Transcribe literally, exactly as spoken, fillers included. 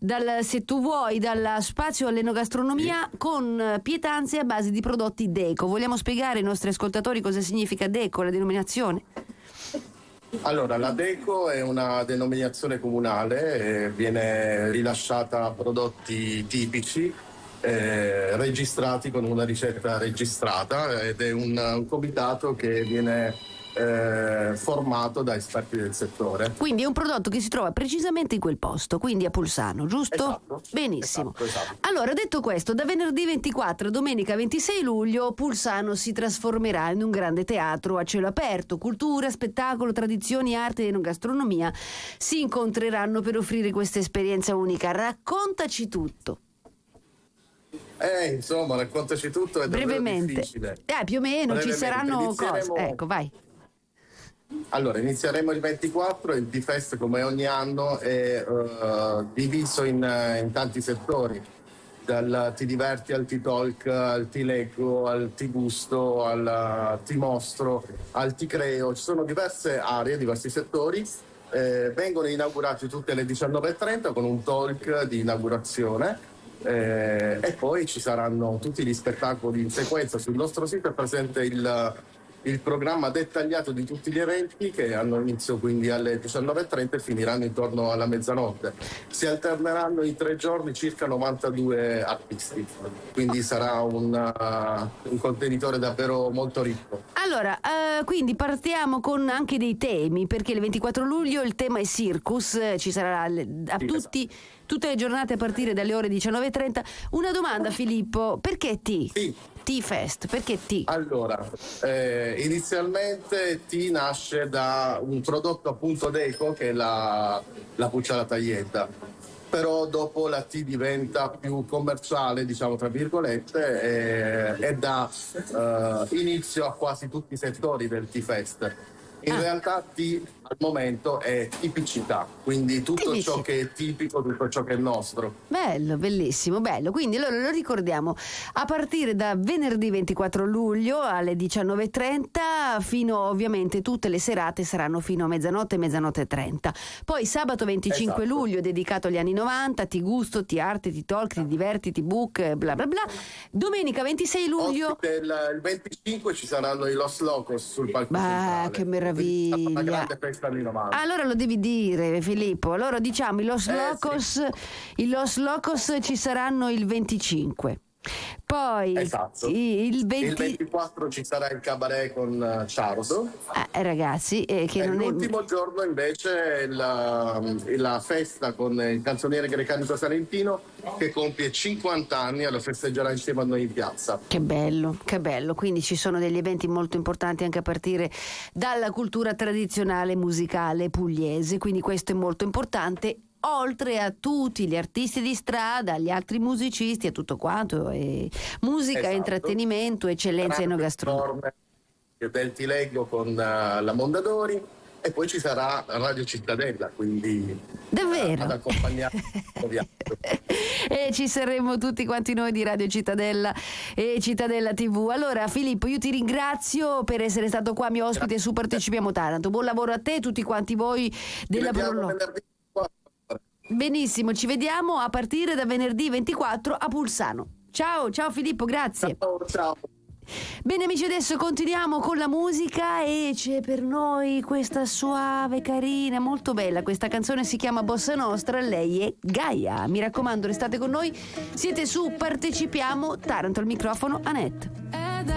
dal, se tu vuoi, dal spazio all'enogastronomia sì. con pietanze a base di prodotti Deco. Vogliamo spiegare ai nostri ascoltatori cosa significa Deco, la denominazione? Allora, la Deco è una denominazione comunale, eh, viene rilasciata a prodotti tipici, eh, registrati con una ricetta registrata, ed è un, un comitato che viene eh, formato da esperti del settore. Quindi è un prodotto che si trova precisamente in quel posto, quindi a Pulsano, giusto? Esatto. Benissimo. Esatto, esatto. Allora, detto questo, da venerdì ventiquattro a domenica ventisei luglio Pulsano si trasformerà in un grande teatro a cielo aperto. Cultura, spettacolo, tradizioni, arte e enogastronomia si incontreranno per offrire questa esperienza unica. Raccontaci tutto. Eh, insomma, raccontaci tutto, è brevemente. Difficile. Eh, più o meno Brevemente. ci saranno cose. Ecco, vai. Allora, inizieremo il ventiquattro, il T-Fest come ogni anno è uh, diviso in, in tanti settori, dal Ti diverti al Ti talk, al Ti leggo, al Ti gusto, al Ti mostro, al Ti creo. Ci sono diverse aree, diversi settori, eh, vengono inaugurati tutte alle diciannove e trenta con un talk di inaugurazione. Eh, e poi ci saranno tutti gli spettacoli in sequenza. Sul nostro sito è presente il il programma dettagliato di tutti gli eventi che hanno inizio quindi alle diciannove e trenta e finiranno intorno alla mezzanotte. Si alterneranno in tre giorni circa novantadue artisti, quindi sarà un, uh, un contenitore davvero molto ricco. Allora, uh, quindi partiamo con anche dei temi, perché il ventiquattro luglio il tema è circus, ci sarà a Sì, tutti, esatto. tutte le giornate a partire dalle ore diciannove e trenta. Una domanda, Filippo, perché T? Sì. T-Fest, perché T? Allora, eh, inizialmente T nasce da un prodotto appunto Deco che è la, la buccia alla taglietta, però dopo la T diventa più commerciale, diciamo tra virgolette, e, e dà eh, inizio a quasi tutti i settori del T-Fest. In ah. realtà T al momento è tipicità, quindi tutto Tipici. ciò che è tipico, tutto ciò che è nostro. Bello, bellissimo, bello. Quindi allora lo ricordiamo, a partire da venerdì ventiquattro luglio alle diciannove e trenta fino, ovviamente tutte le serate saranno fino a mezzanotte, mezzanotte e trenta. Poi sabato venticinque Esatto. luglio dedicato agli anni novanta, Ti gusto, Ti arte, Ti talk, Ti diverti, Ti book, bla bla bla. Domenica ventisei luglio. Il, il venticinque ci saranno i Los Locos sul palco Bah, centrale. che meraviglia. Una grande festa anni novanta. Allora lo devi dire, Filippo. Allora diciamo i Los Eh, Locos, sì. i Los Locos ci saranno il venticinque. Poi Esatto. il, venti... il ventiquattro ci sarà il cabaret con uh, Ciardo. Eh, ragazzi, eh, che e non l'ultimo è... giorno invece è la, la festa con il canzoniere Grecanico Salentino che compie cinquanta anni e lo festeggerà insieme a noi in piazza. Che bello, che bello. Quindi ci sono degli eventi molto importanti anche a partire dalla cultura tradizionale musicale pugliese, quindi questo è molto importante. Oltre a tutti gli artisti di strada, agli altri musicisti e tutto quanto, e musica, Esatto. intrattenimento, eccellenza enogastronomica. Del Ti leggo con uh, la Mondadori e poi ci sarà Radio Cittadella, quindi davvero? Uh, ad accompagnare il viaggio. E ci saremo tutti quanti noi di Radio Cittadella e Cittadella tivù. Allora Filippo, io ti ringrazio per essere stato qua mio ospite su Partecipiamo Taranto. Buon lavoro a te e tutti quanti voi della Prolog. Benissimo, ci vediamo a partire da venerdì ventiquattro a Pulsano. Ciao, ciao Filippo, grazie. Ciao, ciao. Bene amici, adesso continuiamo con la musica e c'è per noi questa suave, carina, molto bella. Questa canzone si chiama Bossa Nostra, lei è Gaia. Mi raccomando, restate con noi, siete su Partecipiamo Taranto, al microfono Annette.